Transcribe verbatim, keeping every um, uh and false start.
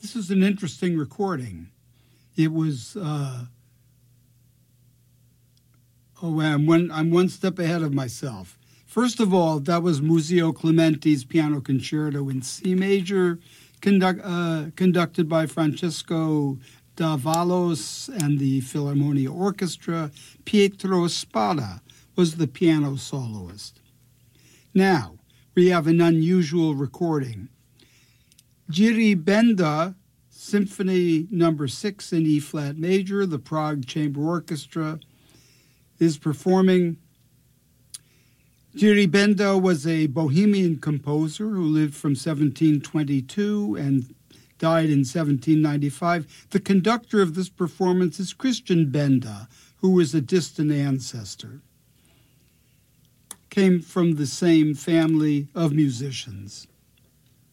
This is an interesting recording. It was, uh, oh, I'm one, I'm one step ahead of myself. First of all, that was Muzio Clementi's Piano Concerto in C major, conduct, uh, conducted by Francesco Davalos and the Philharmonia Orchestra. Pietro Spada was the piano soloist. Now, we have an unusual recording. Jiří Benda, Symphony Number Six in E-flat major, the Prague Chamber Orchestra, is performing. Jiří Benda was a Bohemian composer who lived from seventeen twenty-two and died in seventeen ninety-five. The conductor of this performance is Christian Benda, who was a distant ancestor. Came from the same family of musicians.